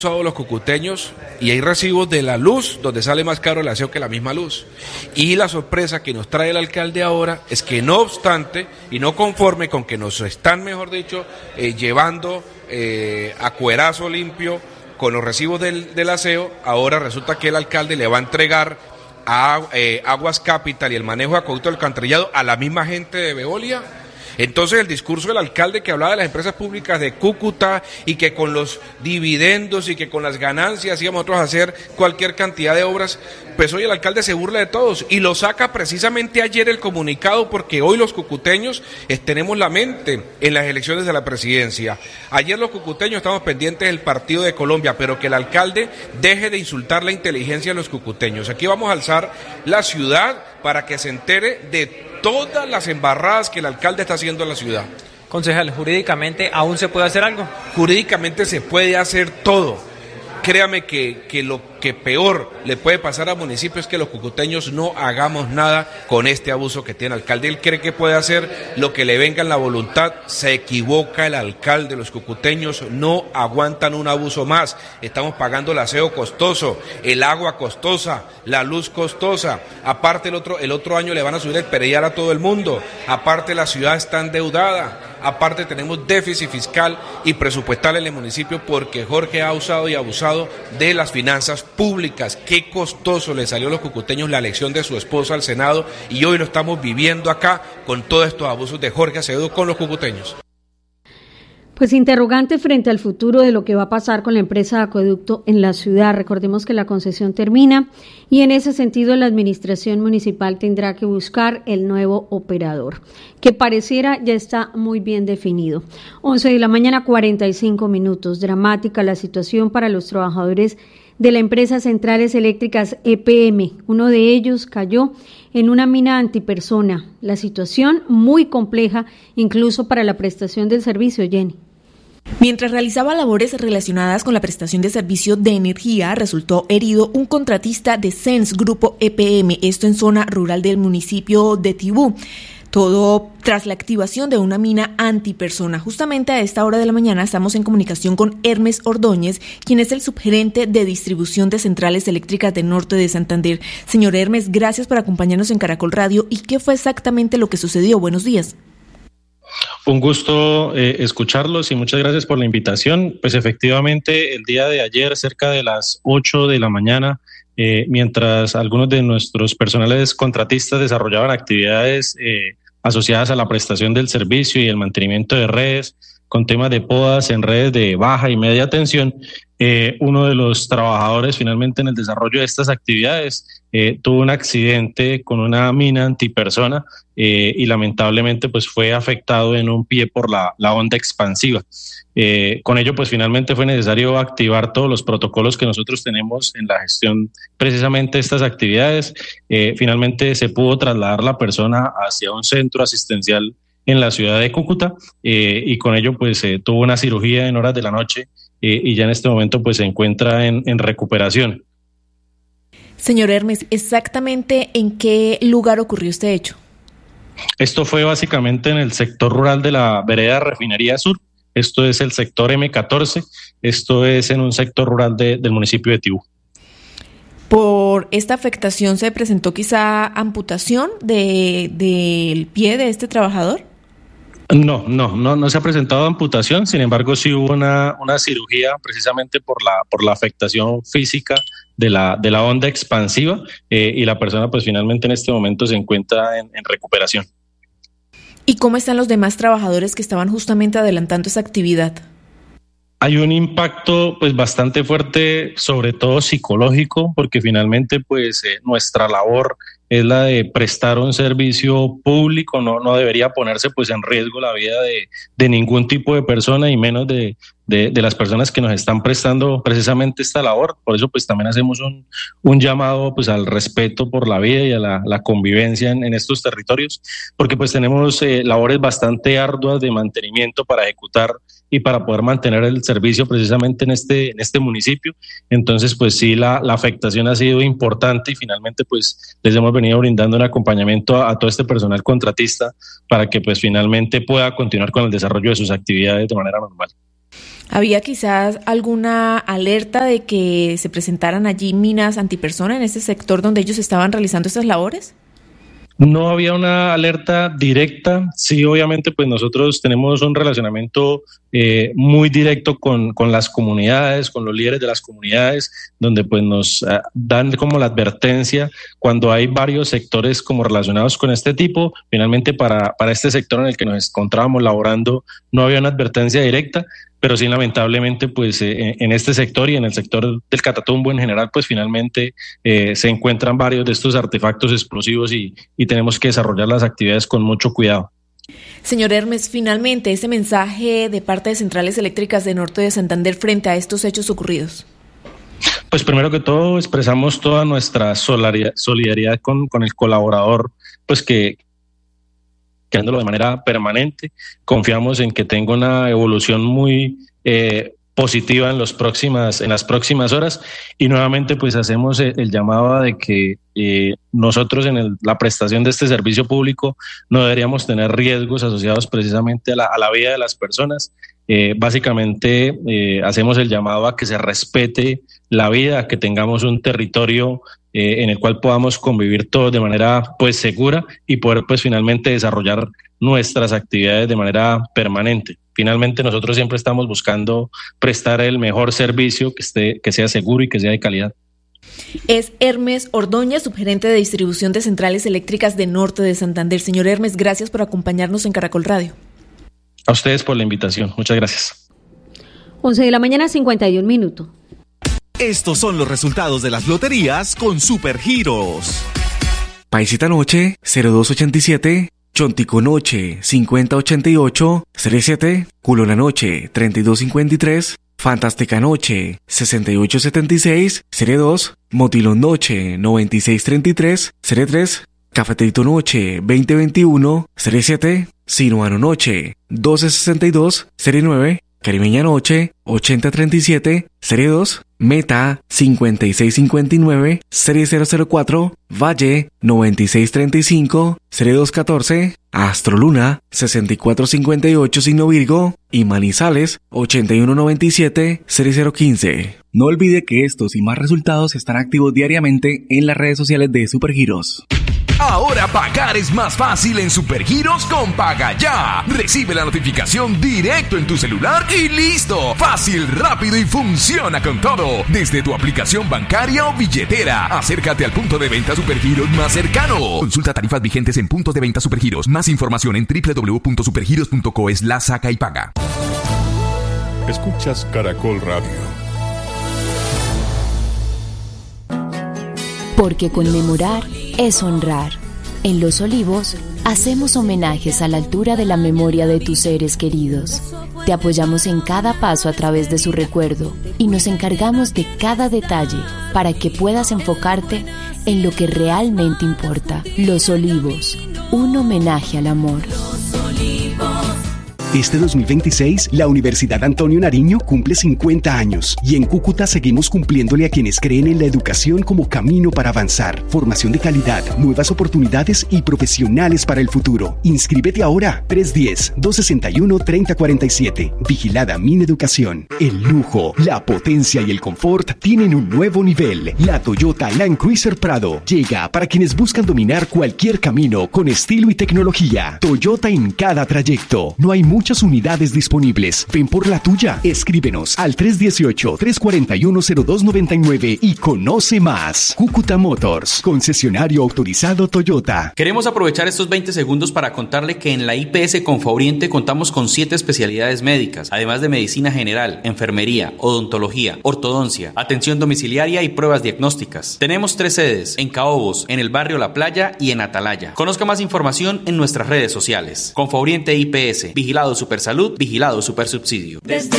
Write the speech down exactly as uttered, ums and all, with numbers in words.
Todos los cucuteños, y hay recibos de la luz donde sale más caro el aseo que la misma luz. Y la sorpresa que nos trae el alcalde ahora es que, no obstante y no conforme con que nos están, mejor dicho, eh, llevando eh, a cuerazo limpio con los recibos del, del aseo, ahora resulta que el alcalde le va a entregar a eh, Aguas Capital y el manejo de acueducto del alcantarillado a la misma gente de Veolia. Entonces el discurso del alcalde que hablaba de las empresas públicas de Cúcuta y que con los dividendos y que con las ganancias íbamos nosotros a hacer cualquier cantidad de obras, pues hoy el alcalde se burla de todos y lo saca precisamente ayer el comunicado, porque hoy los cucuteños tenemos la mente en las elecciones de la presidencia. Ayer los cucuteños estamos pendientes del partido de Colombia, pero que el alcalde deje de insultar la inteligencia de los cucuteños. Aquí vamos a alzar la ciudad para que se entere de todas las embarradas que el alcalde está haciendo en la ciudad. Concejal, ¿jurídicamente aún se puede hacer algo? Jurídicamente se puede hacer todo. Créame que, que lo que peor le puede pasar al municipio es que los cucuteños no hagamos nada con este abuso que tiene el alcalde. Él cree que puede hacer lo que le venga en la voluntad. Se equivoca el alcalde. Los cucuteños no aguantan un abuso más. Estamos pagando el aseo costoso, el agua costosa, la luz costosa. Aparte el otro, el otro año le van a subir el peredial a todo el mundo. Aparte la ciudad está endeudada. Aparte tenemos déficit fiscal y presupuestal en el municipio porque Jorge ha usado y abusado de las finanzas públicas. Qué costoso le salió a los cucuteños la elección de su esposa al Senado, y hoy lo estamos viviendo acá con todos estos abusos de Jorge Acevedo con los cucuteños. Pues interrogante frente al futuro de lo que va a pasar con la empresa de acueducto en la ciudad. Recordemos que la concesión termina y en ese sentido la administración municipal tendrá que buscar el nuevo operador, que pareciera ya está muy bien definido. once de la mañana, cuarenta y cinco minutos. Dramática la situación para los trabajadores de la empresa Centrales Eléctricas E P M. Uno de ellos cayó en una mina antipersona. La situación muy compleja, incluso para la prestación del servicio, Jenny. Mientras realizaba labores relacionadas con la prestación de servicio de energía, resultó herido un contratista de Sens Grupo E P M, esto en zona rural del municipio de Tibú. Todo tras la activación de una mina antipersona. Justamente a esta hora de la mañana estamos en comunicación con Hermes Ordóñez, quien es el subgerente de distribución de Centrales Eléctricas del Norte de Santander. Señor Hermes, gracias por acompañarnos en Caracol Radio. ¿Y qué fue exactamente lo que sucedió? Buenos días. Un gusto eh, escucharlos y muchas gracias por la invitación. Pues efectivamente, el día de ayer, cerca de las ocho de la mañana, eh, mientras algunos de nuestros personales contratistas desarrollaban actividades eh, asociadas a la prestación del servicio y el mantenimiento de redes, con temas de podas en redes de baja y media tensión, eh, uno de los trabajadores finalmente en el desarrollo de estas actividades eh, tuvo un accidente con una mina antipersona eh, y lamentablemente pues fue afectado en un pie por la, la onda expansiva. Eh, con ello pues finalmente fue necesario activar todos los protocolos que nosotros tenemos en la gestión precisamente de estas actividades. Eh, finalmente se pudo trasladar la persona hacia un centro asistencial en la ciudad de Cúcuta eh, y con ello pues eh, tuvo una cirugía en horas de la noche eh, y ya en este momento pues se encuentra en, en recuperación. Señor Hermes, ¿exactamente en qué lugar ocurrió este hecho? Esto fue básicamente en el sector rural de la vereda Refinería Sur. Esto es el sector eme catorce, esto es en un sector rural de, del municipio de Tibú. ¿Por esta afectación se presentó quizá amputación de, del pie de este trabajador? No, no, no, no se ha presentado amputación, sin embargo sí hubo una, una cirugía precisamente por la, por la afectación física de la, de la onda expansiva eh, y la persona pues finalmente en este momento se encuentra en, en recuperación. ¿Y cómo están los demás trabajadores que estaban justamente adelantando esa actividad? Hay un impacto pues bastante fuerte, sobre todo psicológico, porque finalmente pues eh, nuestra labor es la de prestar un servicio público, no, no debería ponerse pues en riesgo la vida de, de ningún tipo de persona y menos de, de, de las personas que nos están prestando precisamente esta labor. Por eso pues también hacemos un, un llamado pues al respeto por la vida y a la, la convivencia en, en estos territorios, porque pues tenemos eh, labores bastante arduas de mantenimiento para ejecutar y para poder mantener el servicio precisamente en este, en este municipio. Entonces, pues sí, la, la afectación ha sido importante y finalmente pues les hemos venido brindando un acompañamiento a, a todo este personal contratista para que pues finalmente pueda continuar con el desarrollo de sus actividades de manera normal. ¿Había quizás alguna alerta de que se presentaran allí minas antipersona en este sector donde ellos estaban realizando estas labores? No había una alerta directa. Sí, obviamente, pues nosotros tenemos un relacionamiento eh, muy directo con, con las comunidades, con los líderes de las comunidades, donde pues nos uh, dan como la advertencia cuando hay varios sectores como relacionados con este tipo. Finalmente, para, para este sector en el que nos encontrábamos laborando, no había una advertencia directa, pero sí, lamentablemente, pues eh, en este sector y en el sector del Catatumbo en general, pues finalmente eh, se encuentran varios de estos artefactos explosivos y, y tenemos que desarrollar las actividades con mucho cuidado. Señor Hermes, finalmente, ese mensaje de parte de Centrales Eléctricas de Norte de Santander frente a estos hechos ocurridos. Pues primero que todo, expresamos toda nuestra solidaridad con, con el colaborador, pues que quedándolo de manera permanente. Confiamos en que tenga una evolución muy eh, positiva en, los próximas, en las próximas horas y nuevamente pues hacemos el, el llamado de que eh, nosotros en el, la prestación de este servicio público no deberíamos tener riesgos asociados precisamente a la, a la vida de las personas. Eh, básicamente eh, hacemos el llamado a que se respete la vida, a que tengamos un territorio eh, en el cual podamos convivir todos de manera pues segura y poder pues finalmente desarrollar nuestras actividades de manera permanente. Finalmente nosotros siempre estamos buscando prestar el mejor servicio que esté, que sea seguro y que sea de calidad. Es Hermes Ordóñez, subgerente de distribución de Centrales Eléctricas de Norte de Santander. Señor Hermes, gracias por acompañarnos en Caracol Radio. A ustedes por la invitación. Muchas gracias. once de la mañana, cincuenta y un minutos. Estos son los resultados de las loterías con Supergiros. Paisita Noche, cero dos ochenta y siete. Chontico Noche, cincuenta ochenta y ocho. Serie siete. Culona Noche, treinta y dos cincuenta y tres. Fantástica Noche, sesenta y ocho setenta y seis. Serie dos. Motilón Noche, noventa y seis treinta y tres. Serie tres. Cafeterito Noche, veinte veintiuno. Serie siete. Sinuano Noche, doce sesenta y dos. Serie nueve. Caribeña Noche, ochenta treinta y siete. Serie dos. Meta, cincuenta y seis cincuenta y nueve. Serie cero cero cuatro. Valle, noventa y seis treinta y cinco. Serie dos catorce. Astroluna, sesenta y cuatro cincuenta y ocho signo Virgo. Y Manizales, ochenta y uno noventa y siete. Serie cero quince. No olvide que estos y más resultados están activos diariamente en las redes sociales de Supergiros. Ahora pagar es más fácil en Supergiros con Paga Ya. Recibe la notificación directo en tu celular y listo. Fácil, rápido y funciona con todo. Desde tu aplicación bancaria o billetera. Acércate al punto de venta Supergiros más cercano. Consulta tarifas vigentes en puntos de venta Supergiros. Más información en doble u doble u doble u punto supergiros punto co slash saca y paga. Escuchas Caracol Radio. Porque conmemorar es honrar. En Los Olivos hacemos homenajes a la altura de la memoria de tus seres queridos. Te apoyamos en cada paso a través de su recuerdo y nos encargamos de cada detalle para que puedas enfocarte en lo que realmente importa. Los Olivos, un homenaje al amor. Este dos mil veintiséis, la Universidad Antonio Nariño cumple cincuenta años y en Cúcuta seguimos cumpliéndole a quienes creen en la educación como camino para avanzar. Formación de calidad, nuevas oportunidades y profesionales para el futuro. Inscríbete ahora, tres uno cero, dos seis uno, tres cero cuatro siete. Vigilada Mineducación. El lujo, la potencia y el confort tienen un nuevo nivel. La Toyota Land Cruiser Prado llega para quienes buscan dominar cualquier camino con estilo y tecnología. Toyota en cada trayecto. No hay mucho Muchas unidades disponibles. Ven por la tuya. Escríbenos al tres uno ocho, tres cuatro uno, cero dos nueve nueve y conoce más. Cúcuta Motors, concesionario autorizado Toyota. Queremos aprovechar estos veinte segundos para contarle que en la I P S Confaoriente contamos con siete especialidades médicas, además de medicina general, enfermería, odontología, ortodoncia, atención domiciliaria y pruebas diagnósticas. Tenemos tres sedes, en Caobos, en el barrio La Playa y en Atalaya. Conozca más información en nuestras redes sociales. Confaoriente I P S, vigilado Supersalud, vigilado Supersubsidio. Desde